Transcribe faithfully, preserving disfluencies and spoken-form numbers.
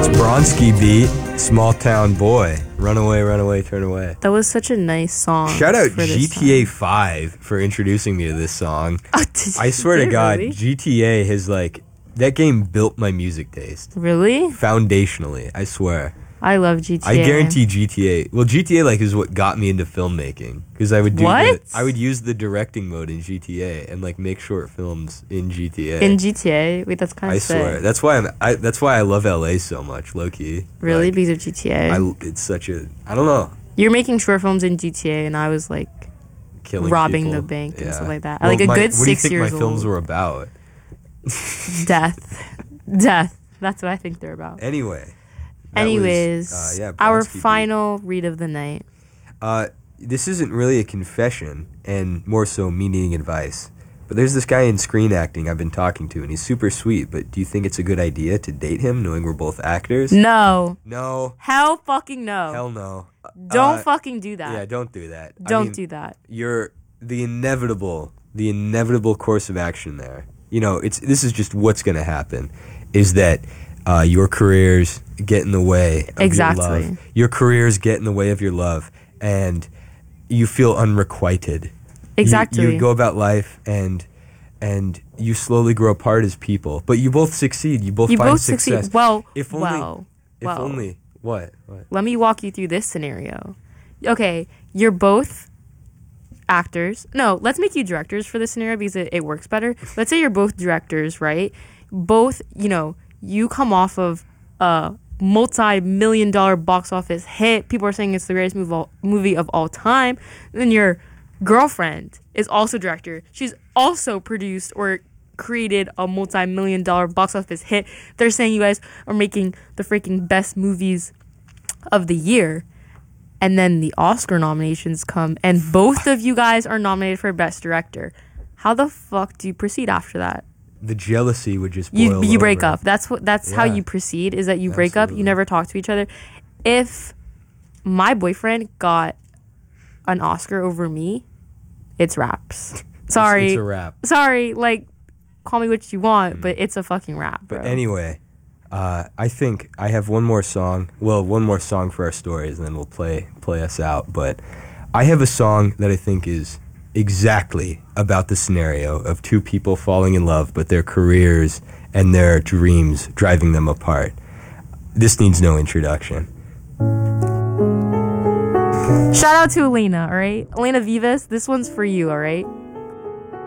Bronski beat, Small Town Boy, Run Away, Run Away, Turn Away. That was such a nice song. Shout out for G T A five for introducing me to this song. Oh, did, I swear did to it God, really? G T A has like, that game built my music taste. Really? Foundationally, I swear. I love G T A. I guarantee G T A. Well, G T A like is what got me into filmmaking because I would do What? The, I would use the directing mode in G T A and like make short films in G T A. In G T A? Wait, that's kind I of sick. swear. That's why I'm. I, that's why I love L A so much, low key. Really? Like, because of G T A? I, it's such a. I don't know. You're making short films in G T A, and I was like Killing robbing people. the bank and Yeah. stuff like that. Well, like a my, good what do you six think years my films old. were about? Death. Death. That's what I think they're about. Anyway. that Anyways, was, uh, yeah, our Bronski beat. final read of the night. Uh, this isn't really a confession, and more so me needing advice. But there's this guy in screen acting I've been talking to, and he's super sweet. But do you think it's a good idea to date him, knowing we're both actors? No. No. Hell fucking no. Hell no. Don't Uh, fucking do that. Yeah, don't do that. I Don't mean, do that. You're the inevitable, the inevitable course of action there. You know, it's this is just what's going to happen, is that uh, your careers get in the way of Exactly. your love. Your careers get in the way of your love, and you feel unrequited. Exactly. You, you go about life, and and you slowly grow apart as people. But you both succeed. You both You find both success. succeed. Well, if only, well, if well. only. What? What? Let me walk you through this scenario. Okay, you're both actors. No, let's make you directors for this scenario because it, it works better. Let's say you're both directors, right? Both, you know, you come off of a multi-million dollar box office hit. People are saying it's the greatest movie of all, movie of all time. Then your girlfriend is also director. She's also produced or created a multi-million dollar box office hit. They're saying you guys are making the freaking best movies of the year. And then the Oscar nominations come, and both of you guys are nominated for Best Director. How the fuck do you proceed after that? The jealousy would just boil You you break over. up. That's what. That's how Yeah. you proceed. Is that you break up? Absolutely. You never talk to each other. If my boyfriend got an Oscar over me, it's raps. Sorry, It's, it's a wrap. sorry. Like, call me what you want, but it's a fucking rap, bro. But anyway, uh, I think I have one more song. Well, one more song for our stories, and then we'll play play us out. But I have a song that I think is exactly about the scenario of two people falling in love, but their careers and their dreams driving them apart. This needs no introduction. Shout out to Elena. All right, Elena Vivas. This one's for you. All right.